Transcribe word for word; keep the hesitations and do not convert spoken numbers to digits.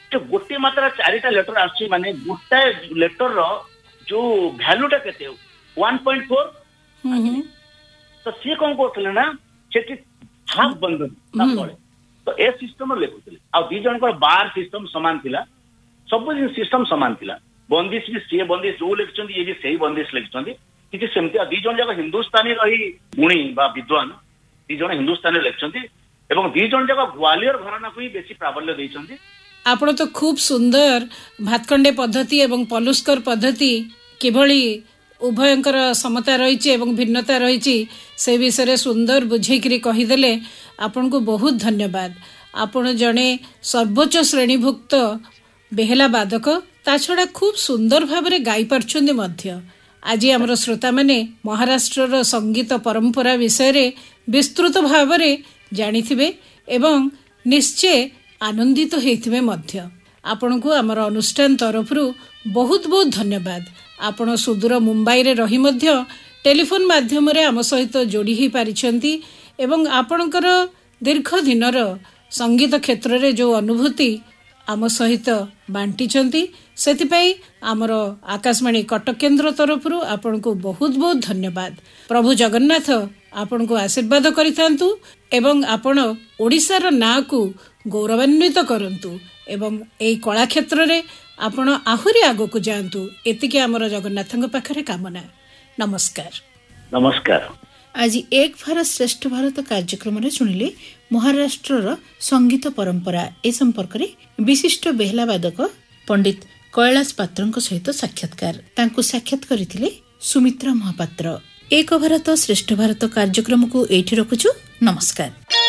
गोटे मात्रा चारिटा लेटर आसी माने गोटाए लेटर रो जो भ्यालुटा केते वन पॉइंट फोर तो सी कौन करथिले ना सेठी हाफ बंधन ना पड़े तो ए सिस्टम लेखुथिले आ दी जन को बार सिस्टम समान थिला सब सिस्टम समान थिला बंदिश भी सी बंदिश जो लिखचंदी ये भी सही बंदिश लिखचंदी किछि सेमति दी जन जाक हिंदुस्तानी रही गुणी बा विद्वान दी जन हिंदुस्तानी लिखचंदी एवं दी जन जाक ग्वालियर घराना को ही बेसी प्राबल्य दैचंदी। आपण तो खूब सुंदर भातखंडे पद्धति एवं पलुस्कर पद्धति किभली उभयंकर समता रही एवं भिन्नता रही से विषय सुंदर बुझेकरी कहीदेले आपण को बहुत धन्यवाद। आपण जड़े सर्वोच्च श्रेणीभुक्त बेहला बादक ता छड़ा खूब सुंदर भाव गाई पार्छन्ति मध्य। आज आमर श्रोता माने महाराष्ट्र संगीत परंपरा विषय विस्तृत भाव जानिथिबे एवं निश्चय आनंदित होइथिबे मध्य। आपण को आमर अनुष्ठान तरफरु बहुत बहुत धन्यवाद। आपण सुदूर मुंबई रे रही मध्य टेलीफोन माध्यम रे आम सहित जोड़ी ही पारिछंती एवं आपणकर दीर्घ दिनर संगीत क्षेत्र रे जो अनुभूति आम सहित बांटीछंती सेतिपई आमर आकाशवाणी कटक केन्द्र तरफरु आपण को बहुत बहुत धन्यवाद। प्रभु जगन्नाथ आपण को आशीर्वाद करिथांतु एवं आपण ओडिसार नाँ को गौरवान्वित करंतु एवं एई कला क्षेत्र रे आपण आहुरी आगो को जानतु एतिके आमर जगन्नाथंग पाखरे कामना। नमस्कार। नमस्कार। आज एक भारत श्रेष्ठ भारत कार्यक्रम रे सुनिले महाराष्ट्र संगीत परंपरा ए संपर्क रे विशिष्ट बेहला वादक पंडित कैलाश पात्रଙ୍କ सहित साक्षात्कार तांको साक्षात करिथिले सुमित्रा महापात्र। एक भारत श्रेष्ठ भारत कार्यक्रम को एठी रखुछु। नमस्कार।